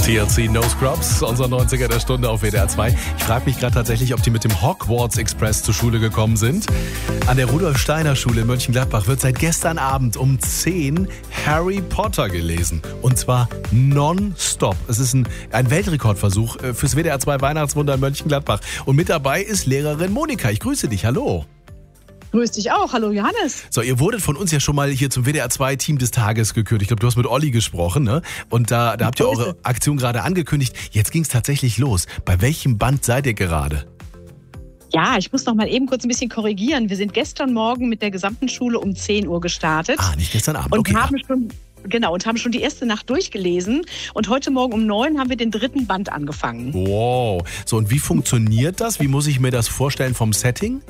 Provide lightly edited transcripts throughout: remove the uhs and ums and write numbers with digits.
TLC No Scrubs, unser 90er der Stunde auf WDR 2. Ich frage mich gerade tatsächlich, ob die mit dem Hogwarts Express zur Schule gekommen sind. An der Rudolf-Steiner-Schule in Mönchengladbach wird seit gestern Abend um 10 Harry Potter gelesen. Und zwar nonstop. Es ist ein Weltrekordversuch fürs WDR 2 Weihnachtswunder in Mönchengladbach. Und mit dabei ist Lehrerin Monika. Ich grüße dich. Hallo. Grüß dich auch. Hallo Johannes. So, ihr wurdet von uns ja schon mal hier zum WDR 2 Team des Tages gekürt. Ich glaube, du hast mit Olli gesprochen, ne? Und da habt ihr eure Aktion gerade angekündigt. Jetzt ging es tatsächlich los. Bei welchem Band seid ihr gerade? Ja, ich muss noch mal eben kurz ein bisschen korrigieren. Wir sind gestern Morgen mit der gesamten Schule um 10 Uhr gestartet. Nicht gestern Abend. Und Okay, haben schon die erste Nacht durchgelesen. Und heute Morgen um 9 haben wir den 3. Band angefangen. Wow. So, und wie funktioniert das? Wie muss ich mir das vorstellen vom Setting?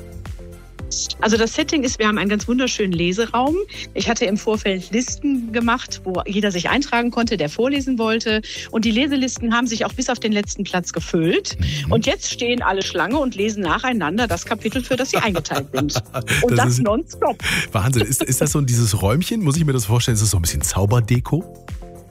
Also das Setting ist, wir haben einen ganz wunderschönen Leseraum. Ich hatte im Vorfeld Listen gemacht, wo jeder sich eintragen konnte, der vorlesen wollte. Und die Leselisten haben sich auch bis auf den letzten Platz gefüllt. Und jetzt stehen alle Schlange und lesen nacheinander das Kapitel, für das sie eingeteilt sind. Und das nonstop. Wahnsinn. Ist das so dieses Räumchen? Muss ich mir das vorstellen? Ist das so ein bisschen Zauberdeko?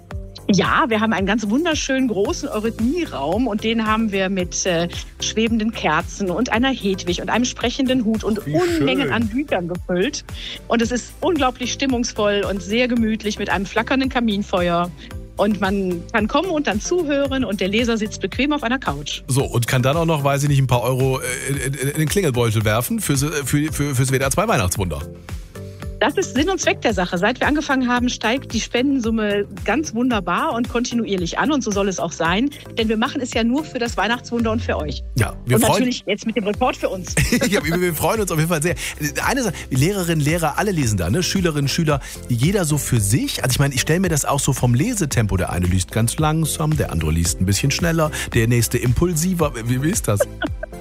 Ja, wir haben einen ganz wunderschönen großen Eurythmieraum und den haben wir mit schwebenden Kerzen und einer Hedwig und einem sprechenden Hut und Unmengen an Büchern gefüllt. Und es ist unglaublich stimmungsvoll und sehr gemütlich mit einem flackernden Kaminfeuer. Und man kann kommen und dann zuhören und der Leser sitzt bequem auf einer Couch. So, und kann dann auch noch, weiß ich nicht, ein paar Euro in den Klingelbeutel werfen fürs WDR 2 Weihnachtswunder. Das ist Sinn und Zweck der Sache. Seit wir angefangen haben, steigt die Spendensumme ganz wunderbar und kontinuierlich an. Und so soll es auch sein. Denn wir machen es ja nur für das Weihnachtswunder und für euch. Ja, und natürlich jetzt mit dem Report für uns. Ja, wir freuen uns auf jeden Fall sehr. Eine Sache, Lehrerinnen, Lehrer, alle lesen da, ne? Schülerinnen, Schüler, jeder so für sich. Also ich meine, ich stelle mir das auch so vom Lesetempo. Der eine liest ganz langsam, der andere liest ein bisschen schneller, der nächste impulsiver. Wie ist das?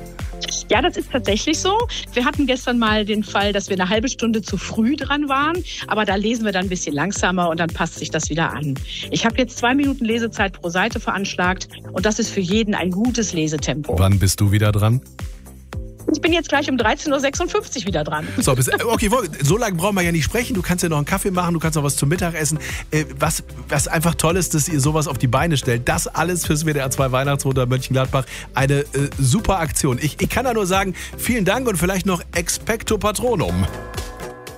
Ja, das ist tatsächlich so. Wir hatten gestern mal den Fall, dass wir eine halbe Stunde zu früh dran waren. Aber da lesen wir dann ein bisschen langsamer und dann passt sich das wieder an. Ich habe jetzt 2 Minuten Lesezeit pro Seite veranschlagt. Und das ist für jeden ein gutes Lesetempo. Wann bist du wieder dran? Ich bin jetzt gleich um 13.56 Uhr wieder dran. So, okay, so lange brauchen wir ja nicht sprechen. Du kannst ja noch einen Kaffee machen, du kannst noch was zum Mittag essen. Was einfach toll ist, dass ihr sowas auf die Beine stellt. Das alles fürs WDR 2 Weihnachtswunder Mönchengladbach. Eine super Aktion. Ich kann da nur sagen, vielen Dank und vielleicht noch Expecto Patronum.